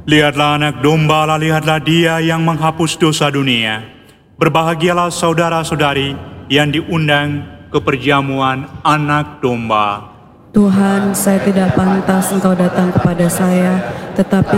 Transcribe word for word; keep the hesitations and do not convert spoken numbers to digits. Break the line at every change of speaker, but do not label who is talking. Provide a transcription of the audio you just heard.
Lihatlah anak domba, lah lihatlah dia yang menghapus dosa dunia. Berbahagialah saudara-saudari yang diundang ke perjamuan anak domba.
Tuhan, saya tidak pantas Engkau datang kepada saya, tetapi